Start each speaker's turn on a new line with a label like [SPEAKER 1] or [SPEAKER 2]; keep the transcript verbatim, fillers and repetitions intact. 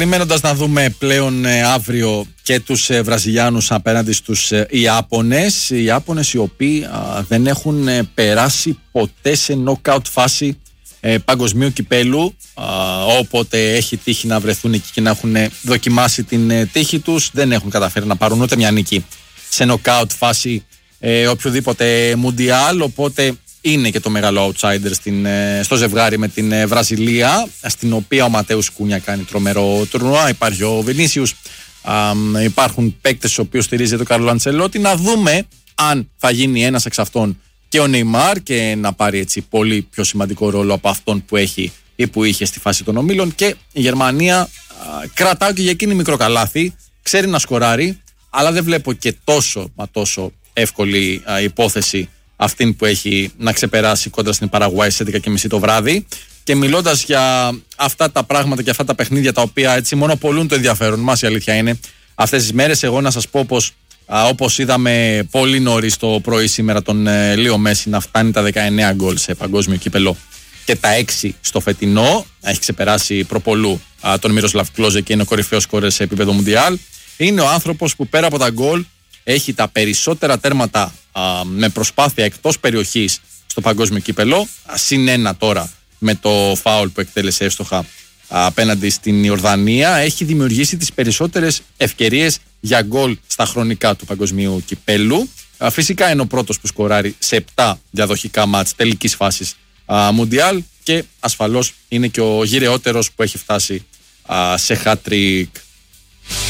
[SPEAKER 1] Περιμένοντας να δούμε πλέον ε, αύριο και τους ε, Βραζιλιάνους απέναντι στους ε, Ιάπωνες. Οι Ιάπωνες οι οποίοι α, δεν έχουν ε, περάσει ποτέ σε νοκάουτ φάση ε, παγκοσμίου κυπέλου. Α, όποτε έχει τύχει να βρεθούν εκεί και να έχουν ε, δοκιμάσει την ε, τύχη τους, δεν έχουν καταφέρει να πάρουν ούτε μια νίκη σε νοκάουτ φάση ε, οποιοδήποτε μουντιάλ. Οπότε είναι και το μεγάλο outsider στην, στο ζευγάρι με την Βραζιλία, στην οποία ο Ματέους Κούνια κάνει τρομερό τουρνουά. Υπάρχει ο Βινίσιους, υπάρχουν παίκτες στους οποίους στηρίζει το Κάρλο Αντσελότη. Να δούμε αν θα γίνει ένας εξ αυτών και ο Νεϊμάρ και να πάρει έτσι πολύ πιο σημαντικό ρόλο από αυτόν που έχει ή που είχε στη φάση των ομίλων. Και η Γερμανία α, κρατάω και για εκείνη μικρό καλάθι, ξέρει να σκοράρει, αλλά δεν βλέπω και τόσο μα τόσο εύκολη α, υπόθεση αυτήν που έχει να ξεπεράσει κόντρα στην Παραγουάη στις έντεκα και μισή το βράδυ. Και μιλώντας για αυτά τα πράγματα και αυτά τα παιχνίδια τα οποία έτσι μονοπολούν το ενδιαφέρον μας, η αλήθεια είναι αυτές τις μέρες, εγώ να σας πω πως α, όπως είδαμε πολύ νωρίς το πρωί σήμερα τον ε, Λίο Μέση να φτάνει τα δεκαεννέα γκολ σε παγκόσμιο κύπελο και τα έξι στο φετινό, έχει ξεπεράσει προπολού α, τον Μίροσλαβ Κλόζε και είναι ο κορυφαίος σκόρερ σε επίπεδο μουντιάλ. Είναι ο άνθρωπος που πέρα από τα γκολ έχει τα περισσότερα τέρματα α, με προσπάθεια εκτός περιοχής στο παγκόσμιο κύπελο, συν ένα τώρα με το φάουλ που εκτέλεσε εύστοχα α, απέναντι στην Ιορδανία. Έχει δημιουργήσει τις περισσότερες ευκαιρίες για γκολ στα χρονικά του παγκοσμίου κυπέλου. Α, φυσικά είναι ο πρώτος που σκοράρει σε επτά διαδοχικά μάτς τελικής φάσης α, μουντιάλ και ασφαλώς είναι και ο γυρεότερος που έχει φτάσει α, σε hat-trick.